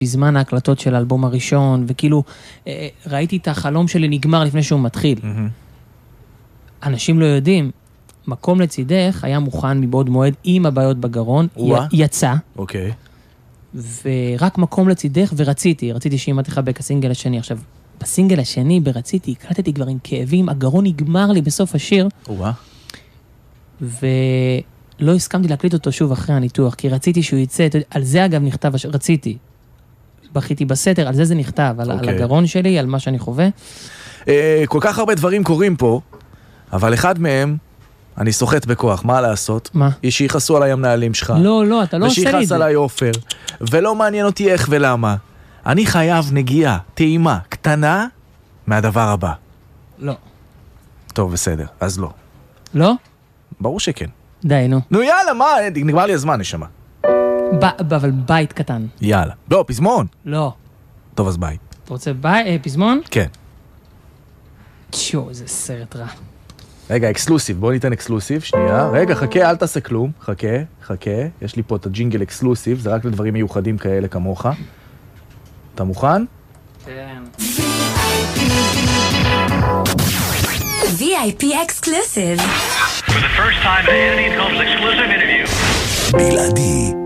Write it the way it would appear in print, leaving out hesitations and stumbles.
בזמן ההקלטות של האלבום הראשון, וכאילו ראיתי את החלום שלי נגמר לפני שהוא מתחיל. אנשים לא יודעים, מקום לצידך היה מוכן מבעוד מועד עם הבעיות בגרון, יצא. אוקיי. ורק מקום לצידך, רציתי שאמא תחבק הסינגל השני. עכשיו, בסינגל השני, ברציתי, הקלטתי כבר עם כאבים, הגרון נגמר לי בסוף השיר. ולא הסכמתי להקליט אותו שוב אחרי הניתוח, כי רציתי שהוא יצא, על זה אגב נכתב, רציתי. בכיתי בסתר, על זה נכתב, על הגרון שלי, על מה שאני חווה. כל כך הרבה דברים קורים פה, אבל אחד מהם, אני סוחט בכוח, מה לעשות? מה? שיחסו עליי המנהלים שלך. לא, אתה לא עושה לי את זה. ושיחס עליי אופר, ולא מעניין אותי איך ולמה. אני חייב נגיעה, טעימה, קטנה, מהדבר הבא. לא. טוב, בסדר, אז לא. לא? ברור שכן. די, נו. נו יאללה, מה? נגמר לי הזמן, נשמה. אבל בית קטן. יאללה. לא, פזמון. לא. טוב, אז בית. אתה רוצה פזמון? כן. זה סרט רע. רגע, אקסקלוסיב, בוא ניתן אקסקלוסיב, שנייה. רגע, חכה, אל תעשה כלום. חכה. יש לי פה את הג'ינגל אקסקלוסיב, זה רק לדברים מיוחדים כאלה כמוך. אתה מוכן? כן. VIP exclusive. For the first time in Andy's Gold's exclusive interview. בלעדי.